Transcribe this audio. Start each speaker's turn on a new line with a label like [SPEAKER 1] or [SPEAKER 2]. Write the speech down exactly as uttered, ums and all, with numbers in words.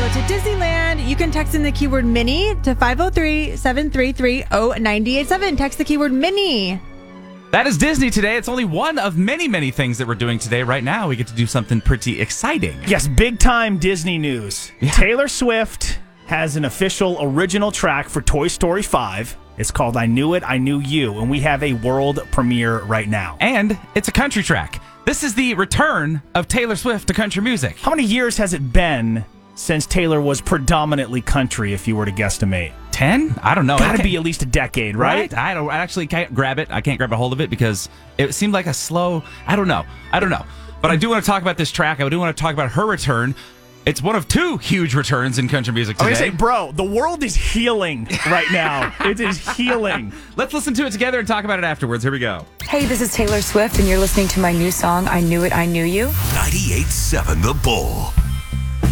[SPEAKER 1] go to Disneyland, you can text in the keyword Minnie to five oh three, seven three three, oh nine eight seven. Text the keyword Minnie.
[SPEAKER 2] That is Disney today. It's only one of many, many things that we're doing today. Right now, we get to do something pretty exciting.
[SPEAKER 3] Yes, big time Disney news.
[SPEAKER 2] Yeah.
[SPEAKER 3] Taylor Swift has an official original track for Toy Story five. It's called I Knew It, I Knew You, and we have a world premiere right now.
[SPEAKER 2] And it's a country track. This is the return of Taylor Swift to country music.
[SPEAKER 3] How many years has it been since Taylor was predominantly country, if you were to guesstimate?
[SPEAKER 2] Ten? I don't know.
[SPEAKER 3] Gotta be at least a decade, right?
[SPEAKER 2] right? I don't. I actually can't grab it. I can't grab a hold of it because it seemed like a slow. I don't know. I don't know. But I do want to talk about this track. I do want to talk about her return. It's one of two huge returns in country music today.
[SPEAKER 3] I was gonna say, bro, the world is healing right now. It is healing.
[SPEAKER 2] Let's listen to it together and talk about it afterwards. Here we go.
[SPEAKER 4] Hey, this is Taylor Swift, and you're listening to my new song, I Knew It, I Knew You.
[SPEAKER 5] ninety-eight point seven The Bull.